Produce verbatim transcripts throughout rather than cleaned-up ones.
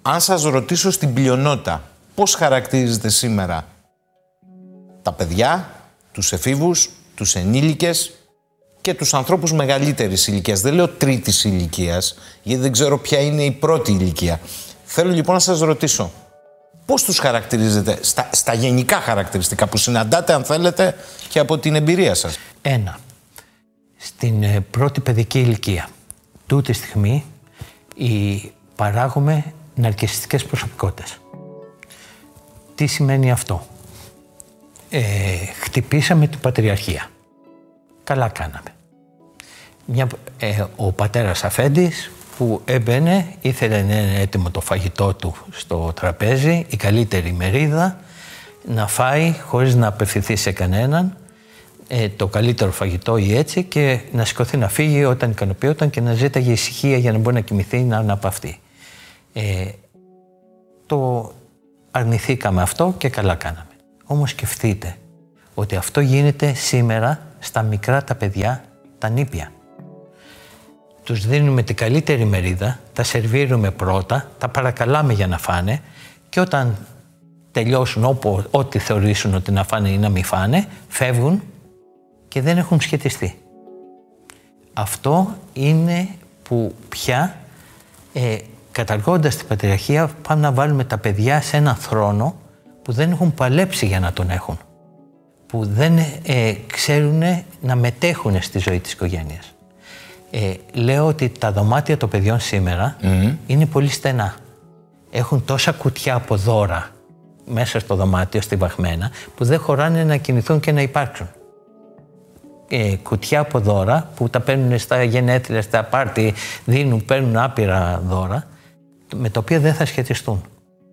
Αν σας ρωτήσω στην πλειονότητα, πώς χαρακτηρίζετε σήμερα τα παιδιά, τους εφήβους, τους ενήλικες και τους ανθρώπους μεγαλύτερης ηλικίας? Δεν λέω τρίτης ηλικίας, γιατί δεν ξέρω ποια είναι η πρώτη ηλικία. Θέλω λοιπόν να σας ρωτήσω, πώς τους χαρακτηρίζετε στα, στα γενικά χαρακτηριστικά που συναντάτε, αν θέλετε, και από την εμπειρία σας? Ένα, στην ε, πρώτη παιδική ηλικία, τούτη στιγμή, η, παράγουμε ναρκισσιστικές προσωπικότητες. Τι σημαίνει αυτό? Ε, χτυπήσαμε την πατριαρχία. Καλά κάναμε. Μια, ε, ο πατέρας αφέντης που έμπαινε, ήθελε να είναι έτοιμο το φαγητό του στο τραπέζι, η καλύτερη μερίδα, να φάει χωρίς να απευθυνθεί σε κανέναν, ε, το καλύτερο φαγητό ή έτσι, και να σηκωθεί να φύγει όταν ικανοποιόταν και να ζήταγε ησυχία για να μπορεί να κοιμηθεί, να αναπαυτεί. Ε, το αρνηθήκαμε αυτό και καλά κάναμε. Όμως σκεφτείτε ότι αυτό γίνεται σήμερα στα μικρά τα παιδιά, τα νήπια. Τους δίνουμε την καλύτερη μερίδα, τα σερβίρουμε πρώτα, τα παρακαλάμε για να φάνε και όταν τελειώσουν όπου, ό,τι θεωρήσουν ότι να φάνε ή να μην φάνε, φεύγουν και δεν έχουν σχετιστεί. Αυτό είναι που πια, ε, καταργώντας την πατριαρχία, πάμε να βάλουμε τα παιδιά σε έναν θρόνο που δεν έχουν παλέψει για να τον έχουν. Που δεν ε, ξέρουν να μετέχουν στη ζωή της οικογένειας. Ε, λέω ότι τα δωμάτια των παιδιών σήμερα mm. είναι πολύ στενά. Έχουν τόσα κουτιά από δώρα μέσα στο δωμάτιο, στιβαγμένα, που δεν χωράνε να κινηθούν και να υπάρξουν. Ε, κουτιά από δώρα που τα παίρνουν στα γενέθλια, στα πάρτι, δίνουν, παίρνουν άπειρα δώρα, με τα οποία δεν θα σχετιστούν.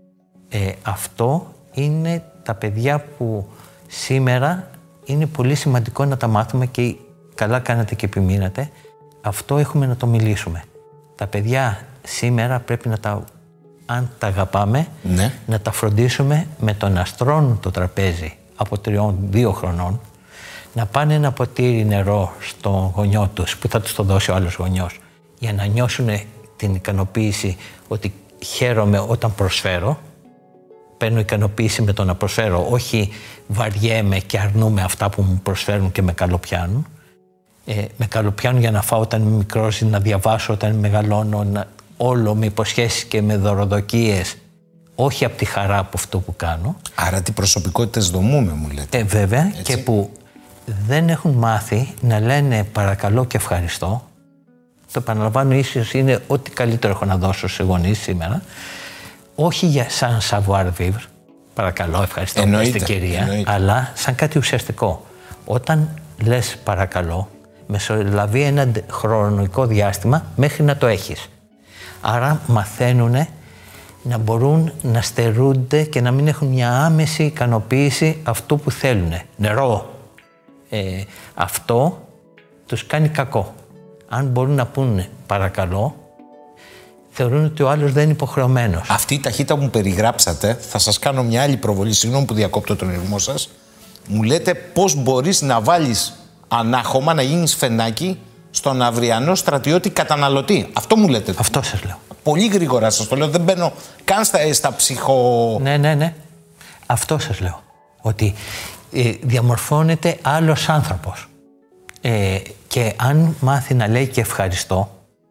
Ε, αυτό είναι τα παιδιά που σήμερα είναι πολύ σημαντικό να τα μάθουμε και καλά κάνατε και επιμείνατε. Αυτό έχουμε να το μιλήσουμε. Τα παιδιά σήμερα πρέπει να τα, αν τα αγαπάμε, ναι, να τα φροντίσουμε με το να στρώνουν το τραπέζι από τριών, δύο χρονών, να πάνε ένα ποτήρι νερό στον γονιό τους, που θα τους το δώσει ο άλλος γονιός, για να νιώσουν την ικανοποίηση ότι χαίρομαι όταν προσφέρω. Παίρνω ικανοποίηση με το να προσφέρω, όχι βαριέμαι και αρνούμε αυτά που μου προσφέρουν και με καλοπιάνουν. Ε, με καλοπιάνουν για να φάω όταν είμαι μικρός, να διαβάσω όταν μεγαλώνω, να, όλο με υποσχέσεις και με δωροδοκίες, όχι από τη χαρά από αυτό που κάνω. Άρα τι προσωπικότητες δομούμε, μου λέτε. Ε, βέβαια, έτσι. Και που δεν έχουν μάθει να λένε παρακαλώ και ευχαριστώ. Το επαναλαμβάνω, ίσως είναι ό,τι καλύτερο έχω να δώσω σε γονείς σήμερα. Όχι για σαν savoir vivre, παρακαλώ, ευχαριστώ την κυρία, εννοείται, αλλά σαν κάτι ουσιαστικό. Όταν λες παρακαλώ, μεσολαβεί ένα χρονικό διάστημα μέχρι να το έχεις. Άρα μαθαίνουν να μπορούν να στερούνται και να μην έχουν μια άμεση ικανοποίηση αυτού που θέλουν. Νερό. Ε, αυτό τους κάνει κακό. Αν μπορούν να πούνε παρακαλώ, θεωρούν ότι ο άλλος δεν είναι υποχρεωμένος. Αυτή η ταχύτητα που μου περιγράψατε, θα σας κάνω μια άλλη προβολή, συγγνώμη που διακόπτω τον ρυθμό σας. Μου λέτε πώς μπορείς να βάλεις ανάχωμα, να γίνεις φενάκι στον αυριανό στρατιώτη καταναλωτή. Αυτό μου λέτε. Αυτό σας λέω. Πολύ γρήγορα σας το λέω, δεν μπαίνω καν στα, στα ψυχο... Ναι, ναι, ναι. Αυτό σας λέω. Ότι ε, διαμορφώνεται άλλος άνθρωπος. Ε, και αν μάθει να λέει και ευχαριστώ,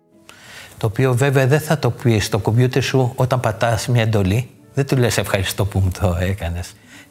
το οποίο βέβαια δεν θα το πει στο κομπιούτερ σου όταν πατάς μια εντολή, δεν του λες ευχαριστώ που μου το έκανες.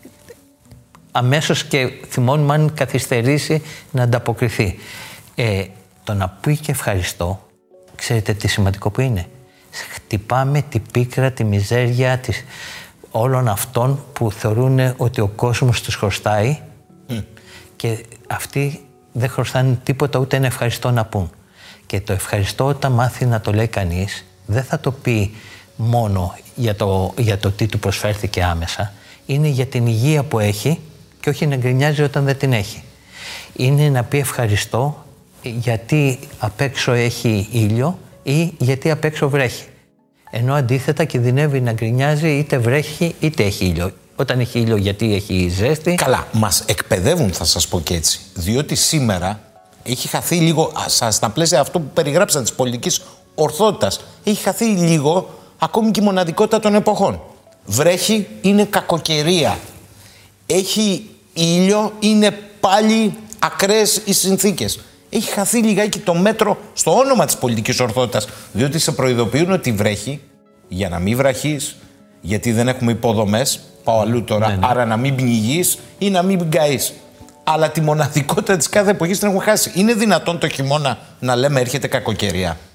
Αμέσως και θυμώνουμε αν καθυστερήσει να ανταποκριθεί. Ε, το να πει και ευχαριστώ, ξέρετε τι σημαντικό που είναι. Χτυπάμε την πίκρα, τη μιζέρια της, όλων αυτών που θεωρούν ότι ο κόσμος τους χρωστάει mm. και αυτοί δεν χρωστάνε τίποτα, ούτε ένα ευχαριστώ να πούν. Και το ευχαριστώ όταν μάθει να το λέει κανείς, δεν θα το πει μόνο για το, για το τι του προσφέρθηκε άμεσα, είναι για την υγεία που έχει και όχι να γκρινιάζει όταν δεν την έχει. Είναι να πει ευχαριστώ γιατί απ' έξω έχει ήλιο ή γιατί απ' έξω βρέχει. Ενώ αντίθετα κινδυνεύει να γκρινιάζει είτε βρέχει είτε έχει ήλιο. Όταν έχει ήλιο γιατί έχει ζέστη. Καλά, μας εκπαιδεύουν, θα σας πω και έτσι. Διότι σήμερα έχει χαθεί λίγο, στα πλαίσια αυτό που περιγράψατε της πολιτικής ορθότητας, έχει χαθεί λίγο ακόμη και η μοναδικότητα των εποχών. Βρέχει, είναι κακοκαιρία. Έχει ήλιο, είναι πάλι ακραίες οι συνθήκες. Έχει χαθεί λιγάκι το μέτρο στο όνομα της πολιτικής ορθότητας, διότι σε προειδοποιούν ότι βρέχει για να μην βραχείς, γιατί δεν έχουμε υποδομές. Πάω αλλού τώρα, ναι, ναι. Άρα να μην πνιγείς ή να μην γκαείς. Αλλά τη μοναδικότητα της κάθε εποχής την έχουμε χάσει. Είναι δυνατόν το χειμώνα να λέμε έρχεται κακοκαιρία?